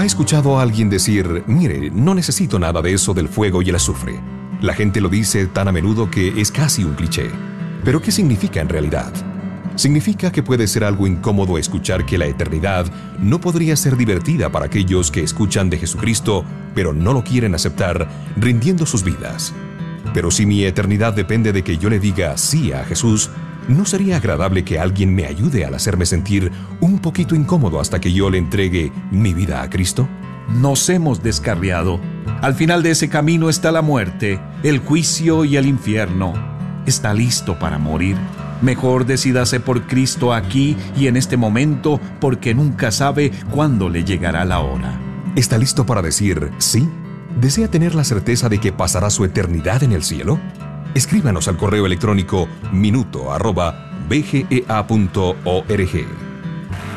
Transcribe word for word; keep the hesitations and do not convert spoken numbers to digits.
¿Ha escuchado a alguien decir, mire, no necesito nada de eso del fuego y el azufre? La gente lo dice tan a menudo que es casi un cliché. ¿Pero qué significa en realidad? Significa que puede ser algo incómodo escuchar que la eternidad no podría ser divertida para aquellos que escuchan de Jesucristo, pero no lo quieren aceptar, rindiendo sus vidas. Pero si mi eternidad depende de que yo le diga sí a Jesús, ¿no sería agradable que alguien me ayude al hacerme sentir un poquito incómodo hasta que yo le entregue mi vida a Cristo? Nos hemos descarriado. Al final de ese camino está la muerte, el juicio y el infierno. ¿Está listo para morir? Mejor decídase por Cristo aquí y en este momento, porque nunca sabe cuándo le llegará la hora. ¿Está listo para decir sí? ¿Desea tener la certeza de que pasará su eternidad en el cielo? Escríbanos al correo electrónico minuto arroba b g e a punto org.